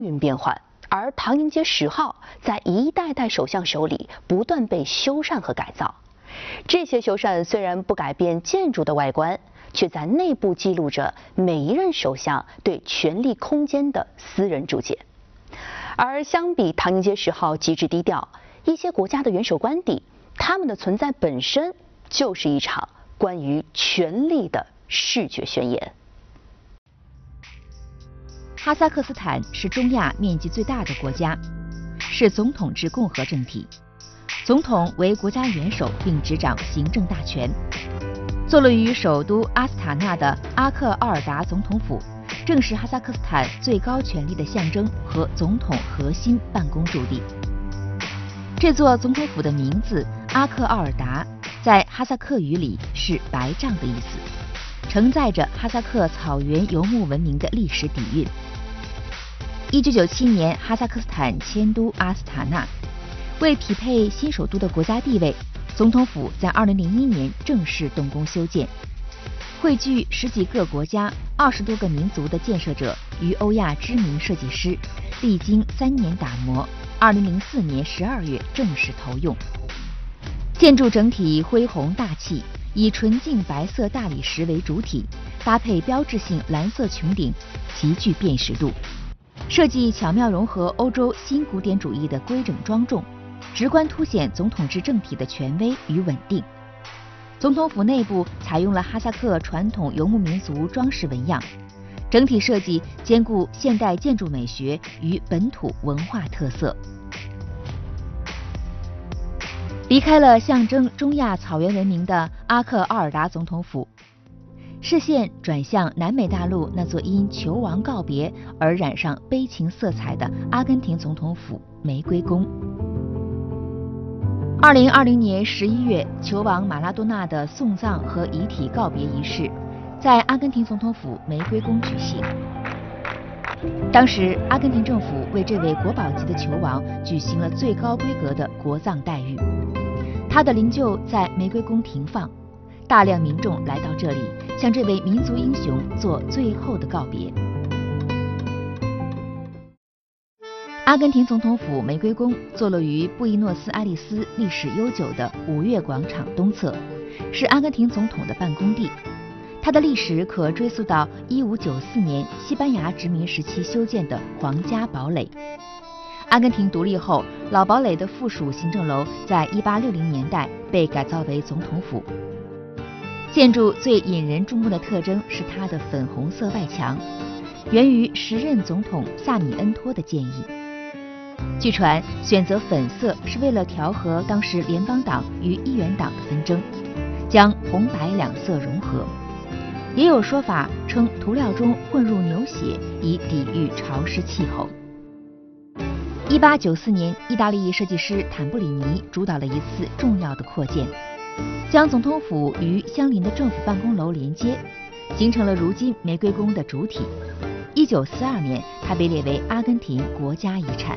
运变幻。而唐宁街10号在一代代首相手里不断被修缮和改造。这些修缮虽然不改变建筑的外观，却在内部记录着每一任首相对权力空间的私人注解。而相比唐宁街10号极致低调，一些国家的元首官邸，他们的存在本身就是一场关于权力的视觉宣言。 哈萨克斯坦是中亚面积最大的国家，是总统制共和政体，总统为国家元首并执掌行政大权。坐落于首都阿斯塔纳的阿克奥尔达总统府，正是哈萨克斯坦最高权力的象征和总统核心办公驻地。这座总统府的名字阿克奥尔达，在哈萨克语里是白帐的意思，承载着哈萨克草原游牧文明的历史底蕴。1997年，哈萨克斯坦迁都阿斯塔纳，为匹配新首都的国家地位，总统府在2001年正式动工修建。汇聚10几个国家、20多个民族的建设者与欧亚知名设计师，历经3年打磨，2004年12月正式投用。建筑整体恢宏大气，以纯净白色大理石为主体，搭配标志性蓝色穹顶，极具辨识度。设计巧妙融合欧洲新古典主义的规整庄重，直观凸显总统制政体的权威与稳定。总统府内部采用了哈萨克传统游牧民族装饰纹样，整体设计兼顾现代建筑美学与本土文化特色。离开了象征中亚草原文明的阿克奥尔达总统府，视线转向南美大陆那座因球王告别而染上悲情色彩的阿根廷总统府玫瑰宫。2020年11月，球王马拉多纳的送葬和遗体告别仪式在阿根廷总统府玫瑰宫举行。当时，阿根廷政府为这位国宝级的球王举行了最高规格的国葬待遇，他的灵柩在玫瑰宫停放。大量民众来到这里，向这位民族英雄做最后的告别。阿根廷总统府玫瑰宫坐落于布宜诺斯艾利斯历史悠久的五月广场东侧，是阿根廷总统的办公地。它的历史可追溯到1594年西班牙殖民时期修建的皇家堡垒。阿根廷独立后，老堡垒的附属行政楼在1860年代被改造为总统府。建筑最引人注目的特征是它的粉红色外墙，源于时任总统萨米恩托的建议。据传，选择粉色是为了调和当时联邦党与议员党的纷争，将红白两色融合。也有说法称涂料中混入牛血，以抵御潮湿气候。1894年，意大利设计师坦布里尼主导了一次重要的扩建，将总统府与相邻的政府办公楼连接，形成了如今玫瑰宫的主体。1942年，它被列为阿根廷国家遗产。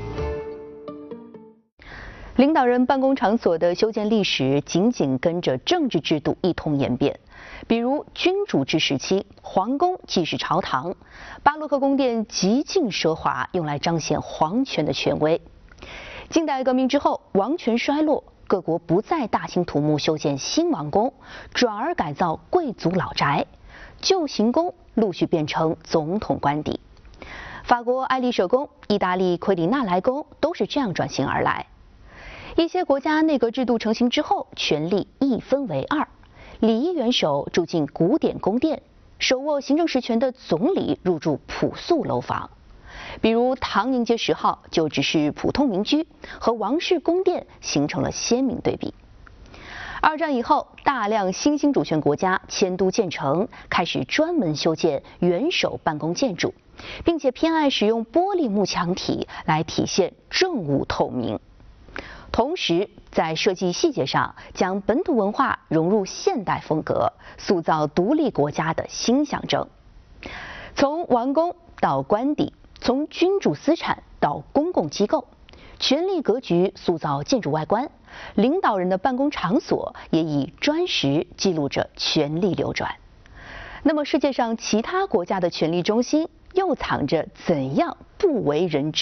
领导人办公场所的修建历史紧紧跟着政治制度一同演变。比如君主制时期，皇宫既是朝堂，巴洛克宫殿极尽奢华，用来彰显皇权的权威。近代革命之后，王权衰落，各国不再大兴土木修建新王宫，转而改造贵族老宅，旧行宫陆续变成总统官邸。法国爱丽舍宫、意大利奎里纳莱宫都是这样转型而来。一些国家内阁制度成型之后，权力一分为二，礼仪元首住进古典宫殿，手握行政实权的总理入住朴素楼房。比如唐宁街10号就只是普通民居，和王室宫殿形成了鲜明对比。二战以后，大量新兴主权国家迁都建成，开始专门修建元首办公建筑，并且偏爱使用玻璃幕墙体来体现政务透明。同时，在设计细节上将本土文化融入现代风格，塑造独立国家的新象征。从王宫到官邸，从君主私产到公共机构，权力格局塑造建筑外观，领导人的办公场所也以砖石记录着权力流转。那么，世界上其他国家的权力中心又藏着怎样不为人知